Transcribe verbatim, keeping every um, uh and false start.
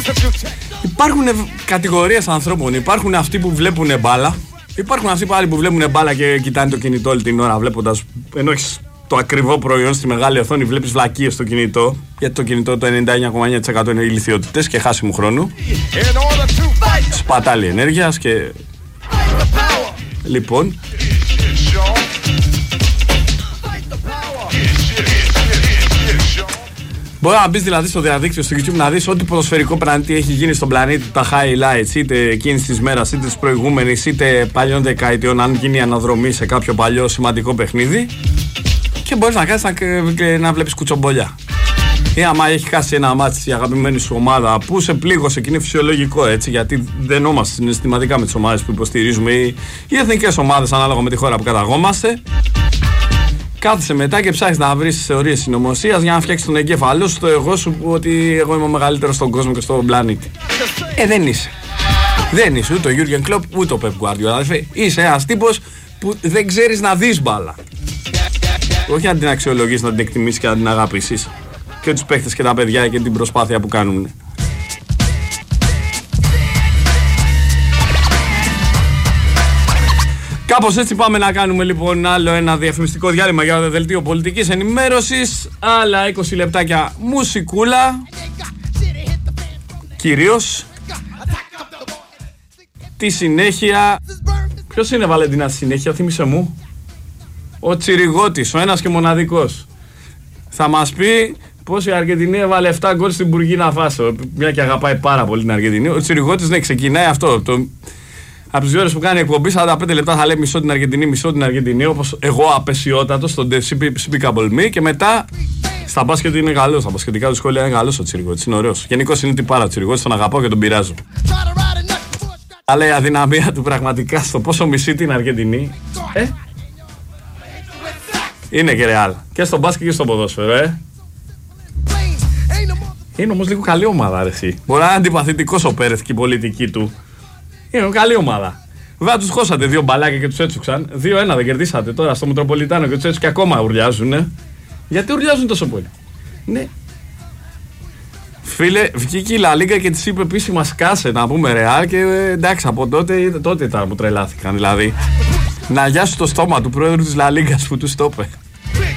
Υπάρχουν κατηγορίες ανθρώπων. Υπάρχουν αυτοί που βλέπουν μπάλα. Υπάρχουν αυτοί πάλι που βλέπουν μπάλα και κοιτάνε το κινητό όλη την ώρα βλέποντας. Ενώ έχεις το ακριβό προϊόν στη μεγάλη οθόνη, βλέπεις βλακίες στο κινητό. Γιατί το κινητό το ενενήντα εννιά κόμμα εννιά τοις εκατό είναι ηλιθιότητες και χάσιμου χρόνου. Σπατάλη ενέργειας και. Λοιπόν. Μπορεί να μπεις δηλαδή στο διαδίκτυο, στο YouTube, να δεις ό,τι ποδοσφαιρικό πλανήτη έχει γίνει στον πλανήτη, τα highlights, είτε εκείνης της μέρας, είτε της προηγούμενης, είτε παλιών δεκαετιών, αν γίνει αναδρομή σε κάποιο παλιό σημαντικό παιχνίδι. Και μπορείς να κάνεις να, να βλέπεις κουτσομπολιά. Ή άμα έχει χάσει ένα μάτσι η αγαπημένη σου ομάδα που σε πλήγωσε και είναι φυσιολογικό έτσι, γιατί δεν είμαστε συναισθηματικά με τις ομάδες που υποστηρίζουμε ή οι εθνικές ομάδες ανάλογα με τη χώρα που καταγόμαστε. Κάθεσαι μετά και ψάχνεις να βρεις θεωρίες συνωμοσίας για να φτιάξεις τον εγκέφαλό σου, το εγώ σου, που ότι εγώ είμαι ο μεγαλύτερος στον κόσμο και στον πλανήτη. Ε, δεν είσαι. Δεν είσαι ούτε ο Γιούργεν Κλοπ ούτε ο Πεπ Γκουαρντιόλα, αδερφέ. Είσαι ένας τύπος που δεν ξέρεις να δεις μπάλα. Όχι να την αξιολογήσεις, να την εκτιμήσεις και να την αγαπήσεις. Και τους παίχτες και τα παιδιά και την προσπάθεια που κάνουν. Κάπως έτσι πάμε να κάνουμε λοιπόν άλλο ένα διαφημιστικό διάλειμμα για το δελτίο πολιτικής ενημέρωσης. Άλλα είκοσι λεπτάκια μουσικούλα. Κυρίως. Τη συνέχεια. Ποιος είναι Βαλεντίνα στη συνέχεια, θύμισε μου. Ο Τσιριγώτης, ο ένας και μοναδικός. Θα μας πει πως η Αργεντινή έβαλε επτά γκολ στην Μπουργκίνα Φάσο. Μια και αγαπάει πάρα πολύ την Αργεντινή. Ο Τσιριγώτης, ναι, ξεκινάει αυτό. Το... Από τις δύο ώρες που κάνει εκπομπή, σαράντα πέντε λεπτά θα λέει μισό την Αργεντινή, μισό την Αργεντινή. Όπως εγώ απεσιότατο στον Despicable Me. Και μετά στα μπάσκετ είναι καλός. Στα μπασκετικά του σχόλια είναι καλός ο Τσιριγώτης. Είναι ωραίος. Γενικώς είναι τυπάρα ο Τσιριγώτης. Τον αγαπάω και τον πειράζω. Αλλά η αδυναμία του πραγματικά στο πόσο μισεί την Αργεντινή. Ε? Είναι και ρεάλ. Και στο μπάσκετ και στο ποδόσφαιρο, ε. Είναι όμως λίγο καλή ομάδα, ρε εσύ. Μπορεί να είναι αντιπαθητικός ο Πέρεθ και η πολιτική του. Είναι καλή ομάδα. Βέβαια τους χώσατε δύο μπαλάκια και τους έτσουξαν. δύο ένα δεν κερδίσατε τώρα στο Μητροπολιτάνο και τους έτσι και ακόμα ουρλιάζουν. Ε. Γιατί ουρλιάζουν τόσο πολύ. Ναι. Φίλε, βγήκε η Λα Λίγκα και της είπε επίσημα σκάσε να πούμε ρεάλ και ε, εντάξει από τότε, τότε ήταν που τρελάθηκαν. Δηλαδή, να γιάσει το στόμα του πρόεδρου της Λα Λίγκας που τους το είπε.